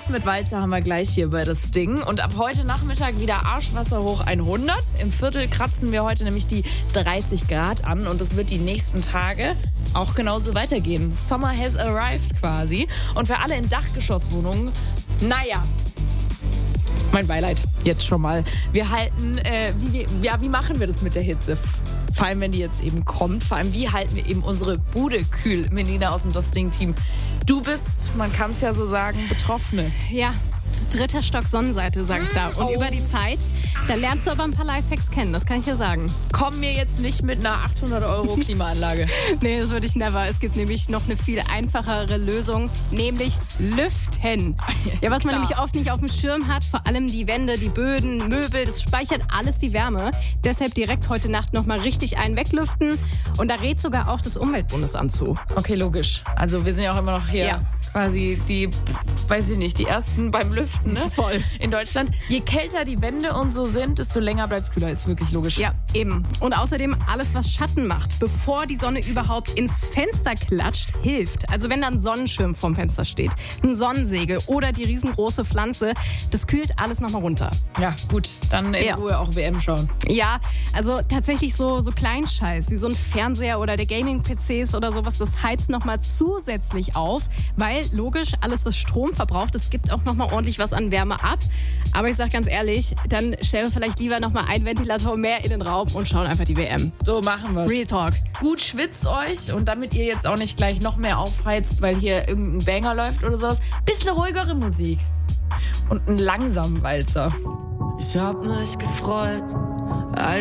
Tanz mit Walzer haben wir gleich hier bei das Ding. Und ab heute Nachmittag wieder Arschwasser hoch 100. Im Viertel kratzen wir heute nämlich die 30 Grad an. Und es wird die nächsten Tage auch genauso weitergehen. Summer has arrived quasi. Und für alle in Dachgeschosswohnungen, naja, mein Beileid jetzt schon mal. Wir halten, wie machen wir das mit der Hitze? Vor allem, wenn die jetzt eben kommt. Vor allem, wie halten wir eben unsere Bude kühl? Melina aus dem Das Ding-Team. Du bist, man kann es ja so sagen, Betroffene. Ja, 3. Stock Sonnenseite, sag ich da. Und über die Zeit, da lernst du aber ein paar Lifehacks kennen, das kann ich dir sagen. Komm mir jetzt nicht mit einer 800 € Klimaanlage. Nee, das würde ich never. Es gibt nämlich noch eine viel einfachere Lösung, nämlich Lüften. Ja, was man nämlich oft nicht auf dem Schirm hat, vor allem die Wände, die Böden, Möbel, das speichert alles die Wärme. Deshalb direkt heute Nacht nochmal richtig einen weglüften. Und da rät sogar auch das Umweltbundesamt zu. Okay, logisch. Also wir sind ja auch immer noch hier quasi die, weiß ich nicht, die Ersten beim Lüften, ne? Voll. In Deutschland. Je kälter die Wände und so sind, desto länger bleibt es kühler. Ist wirklich logisch. Ja, eben. Und außerdem alles, was Schatten macht, bevor die Sonne überhaupt ins Fenster klatscht, hilft. Also wenn da ein Sonnenschirm vorm Fenster steht, ein Sonnensegel oder die riesengroße Pflanze, das kühlt alles nochmal runter. Ja, gut. Dann in Ruhe auch WM schauen. Ja, also tatsächlich so Kleinscheiß, wie so ein Fernseher oder der Gaming-PCs oder sowas, das heizt nochmal zusätzlich auf, weil logisch, alles, was Strom verbraucht, es gibt auch nochmal ordentlich was an Wärme ab. Aber ich sag ganz ehrlich, dann stellen wir vielleicht lieber nochmal einen Ventilator mehr in den Raum und schauen einfach die WM. So machen wir's. Real Talk. Gut schwitzt euch und damit ihr jetzt auch nicht gleich noch mehr aufheizt, weil hier irgendein Banger läuft oder sowas, bisschen ruhigere Musik. Und einen langsamen Walzer. Ich hab mich gefreut,